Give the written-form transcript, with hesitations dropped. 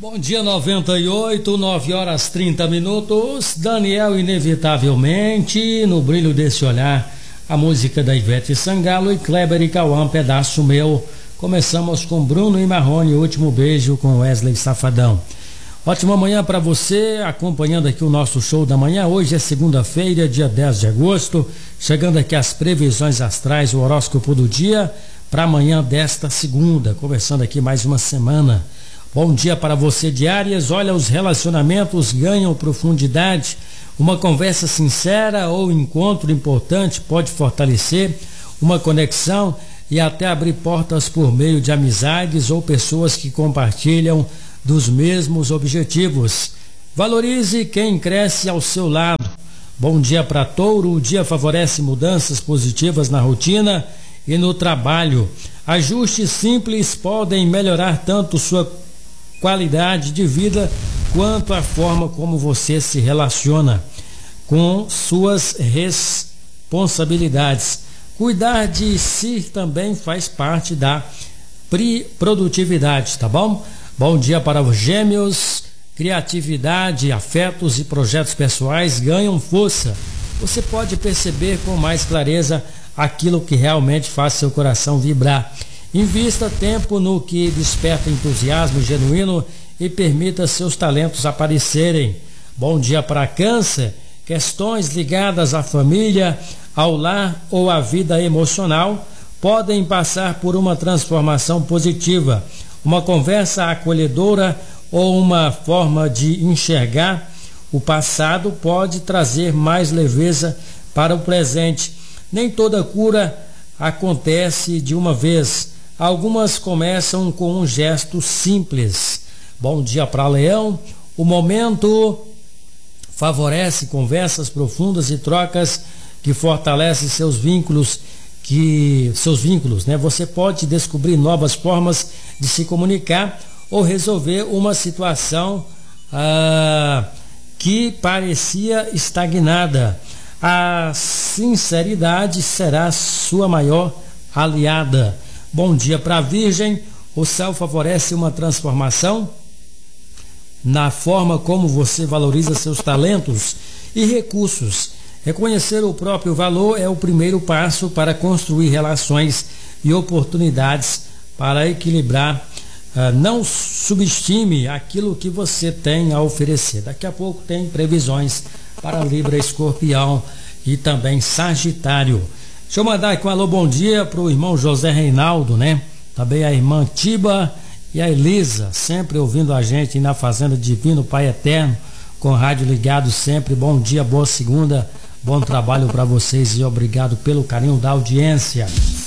Bom dia, 98, 9 horas 30 minutos. Daniel, inevitavelmente, no brilho desse olhar, a música da Ivete Sangalo e Kleber e Cauã, Pedaço Meu. Começamos com Bruno e Marrone, Último Beijo com Wesley Safadão. Ótima manhã para você, acompanhando aqui o nosso show da manhã. Hoje é segunda-feira, dia 10 de agosto. Chegando aqui as previsões astrais, o horóscopo do dia para amanhã desta segunda. Começando aqui mais uma semana. Bom dia para você de Áries. Olha, os relacionamentos ganham profundidade. Uma conversa sincera ou encontro importante pode fortalecer uma conexão e até abrir portas por meio de amizades ou pessoas que compartilham dos mesmos objetivos. Valorize quem cresce ao seu lado. Bom dia para Touro. O dia favorece mudanças positivas na rotina e no trabalho. Ajustes simples podem melhorar tanto sua qualidade de vida quanto a forma como você se relaciona com suas responsabilidades. Cuidar de si também faz parte da produtividade, tá bom? Bom dia para os Gêmeos. Criatividade, afetos e projetos pessoais ganham força. Você pode perceber com mais clareza aquilo que realmente faz seu coração vibrar. Invista tempo no que desperta entusiasmo genuíno e permita seus talentos aparecerem. Bom dia para Câncer. Questões ligadas à família, ao lar ou à vida emocional podem passar por uma transformação positiva. Uma conversa acolhedora ou uma forma de enxergar o passado pode trazer mais leveza para o presente. Nem toda cura acontece de uma vez. Algumas começam com um gesto simples. Bom dia para Leão. O momento favorece conversas profundas e trocas que fortalecem seus vínculos, né? Você pode descobrir novas formas de se comunicar ou resolver uma situação que parecia estagnada. A sinceridade será sua maior aliada. Bom dia para a Virgem. O céu favorece uma transformação na forma como você valoriza seus talentos e recursos. Reconhecer o próprio valor é o primeiro passo para construir relações e oportunidades para equilibrar. Não subestime aquilo que você tem a oferecer. Daqui a pouco tem previsões para Libra, Escorpião e também Sagitário. Deixa eu mandar aqui um alô, bom dia para o irmão José Reinaldo, né? Também a irmã Tiba e a Elisa, sempre ouvindo a gente na Fazenda Divino Pai Eterno, com o rádio ligado sempre. Bom dia, boa segunda, bom trabalho para vocês e obrigado pelo carinho da audiência.